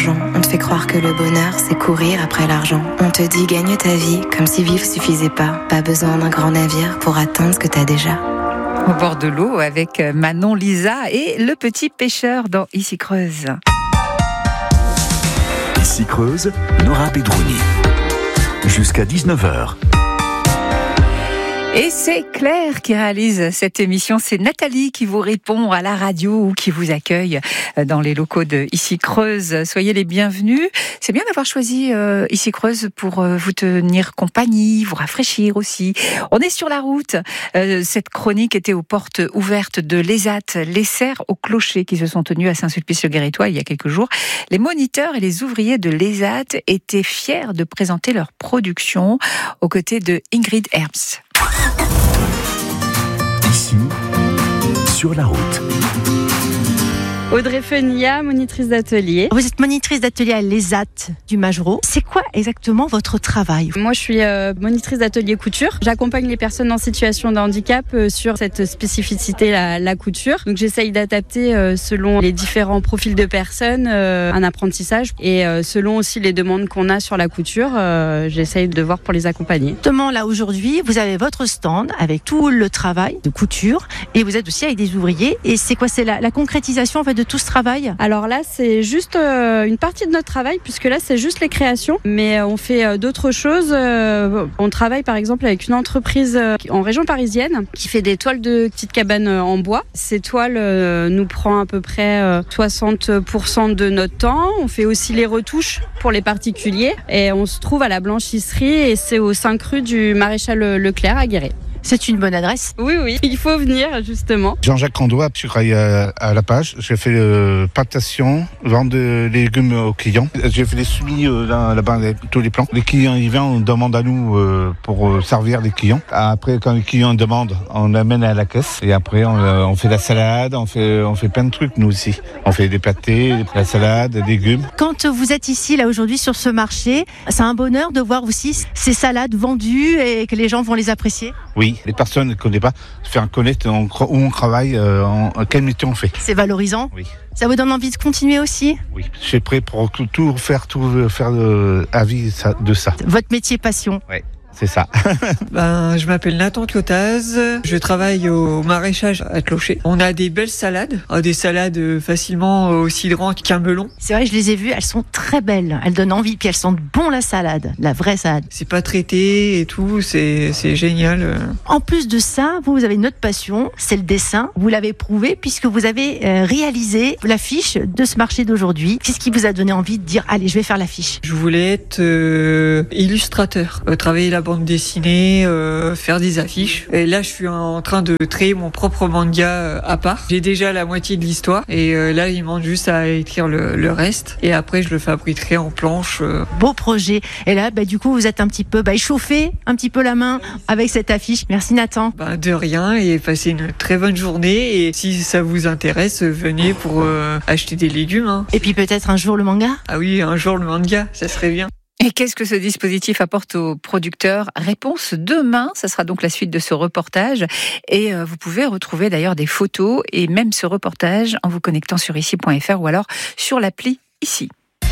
l'argent. On te fait croire que le bonheur, c'est courir après l'argent. On te dit gagne ta vie comme si vivre suffisait pas. Pas besoin d'un grand navire pour atteindre ce que t'as déjà. Au bord de l'eau avec Manon Lisa et le petit pêcheur dans Ici Creuse. Ici Creuse, Nora Bedrouni. Jusqu'à 19h. Et c'est Claire qui réalise cette émission. C'est Nathalie qui vous répond à la radio ou qui vous accueille dans les locaux de Ici Creuse. Soyez les bienvenus. C'est bien d'avoir choisi Ici Creuse pour vous tenir compagnie, vous rafraîchir aussi. On est sur la route. Cette chronique était aux portes ouvertes de l'ESAT, les serres au clocher qui se sont tenues à Saint-Sulpice-le-Guérétois il y a quelques jours. Les moniteurs et les ouvriers de l'ESAT étaient fiers de présenter leur production aux côtés de Ingrid Herbst. Ici, sur la route. Audrey Fenia, monitrice d'atelier. Vous êtes monitrice d'atelier à l'ESAT du Magereau. C'est quoi exactement votre travail ? Moi, je suis monitrice d'atelier couture. J'accompagne les personnes en situation de handicap sur cette spécificité, la couture. Donc, j'essaye d'adapter selon les différents profils de personnes un apprentissage et selon aussi les demandes qu'on a sur la couture, j'essaye de voir pour les accompagner. Justement, là, aujourd'hui, vous avez votre stand avec tout le travail de couture et vous êtes aussi avec des ouvriers. Et c'est quoi ? C'est la concrétisation, en fait, de tout ce travail ? Alors là, c'est juste une partie de notre travail, puisque là, c'est juste les créations. Mais on fait d'autres choses. On travaille par exemple avec une entreprise en région parisienne qui fait des toiles de petites cabanes en bois. Ces toiles nous prend à peu près 60% de notre temps. On fait aussi les retouches pour les particuliers. Et on se trouve à la blanchisserie et c'est au 5 rue du Maréchal Leclerc à Guéret. C'est une bonne adresse. Oui, il faut venir justement. Jean-Jacques Condois, je travaille à la page. J'ai fait plantation, vente de légumes aux clients. J'ai fait les semis là-bas, tous les plants. Les clients y viennent, on demande à nous pour servir les clients. Après, quand les clients demandent, on l'amène à la caisse. Et après, on fait la salade, on fait plein de trucs nous aussi. On fait des pâtés, la salade, des légumes. Quand vous êtes ici, là, aujourd'hui, sur ce marché, c'est un bonheur de voir aussi ces salades vendues et que les gens vont les apprécier. Oui. Les personnes ne connaissent pas, se faire connaître où on travaille, quel métier on fait. C'est valorisant. Oui. Ça vous donne envie de continuer aussi ? Oui, je suis prêt pour tout faire avis de ça. Votre métier passion. Oui. C'est ça. Je m'appelle Nathan Clotaz, je travaille au maraîchage à Clocher. On a des belles salades, des salades facilement aussi grandes qu'un melon. C'est vrai, je les ai vues, elles sont très belles, elles donnent envie, puis elles sentent bon la salade, la vraie salade. C'est pas traité et tout, c'est génial. En plus de ça, vous avez une autre passion, c'est le dessin. Vous l'avez prouvé puisque vous avez réalisé l'affiche de ce marché d'aujourd'hui. Qu'est-ce qui vous a donné envie de dire, allez, je vais faire l'affiche ? Je voulais être illustrateur, travailler la bande dessinée, faire des affiches. Et là, je suis en train de créer mon propre manga à part. J'ai déjà la moitié de l'histoire et là, il manque juste à écrire le reste. Et après, je le fabriquerai en planche. Beau projet. Et là, du coup, vous êtes un petit peu échauffé, un petit peu la main avec cette affiche. Merci Nathan. De rien et passez une très bonne journée. Et si ça vous intéresse, venez pour acheter des légumes. Hein. Et puis peut-être un jour le manga ? Ah oui, un jour le manga, ça serait bien. Et qu'est-ce que ce dispositif apporte aux producteurs ? Réponse demain, ça sera donc la suite de ce reportage. Et vous pouvez retrouver d'ailleurs des photos et même ce reportage en vous connectant sur ici.fr ou alors sur l'appli Ici.